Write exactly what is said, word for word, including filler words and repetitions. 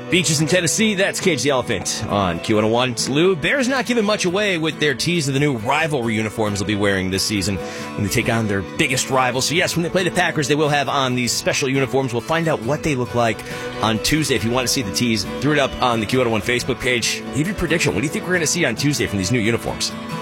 Beaches in Tennessee, that's Cage the Elephant on Q one oh one. It's Lou. Bears not giving much away with their tease of the new rivalry uniforms they'll be wearing this season when they take on their biggest rival. So yes, when they play the Packers, they will have on these special uniforms. We'll find out what they look like on Tuesday. If you want to see the tease, throw it up on the Q one oh one Facebook page. Leave your prediction. What do you think we're going to see on Tuesday from these new uniforms?